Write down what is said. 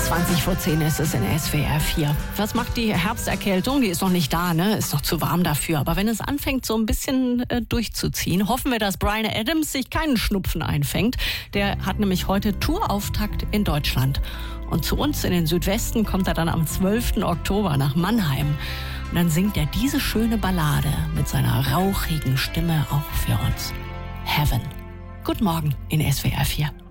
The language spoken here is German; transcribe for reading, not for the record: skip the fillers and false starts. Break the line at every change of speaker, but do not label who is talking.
20:10 ist es in SWR 4. Was macht die Herbsterkältung? Die ist noch nicht da, ne? Ist noch zu warm dafür. Aber wenn es anfängt, so ein bisschen durchzuziehen, hoffen wir, dass Bryan Adams sich keinen Schnupfen einfängt. Der hat nämlich heute Tourauftakt in Deutschland. Und zu uns in den Südwesten kommt er dann am 12. Oktober nach Mannheim. Und dann singt er diese schöne Ballade mit seiner rauchigen Stimme auch für uns. Heaven. Guten Morgen in SWR 4.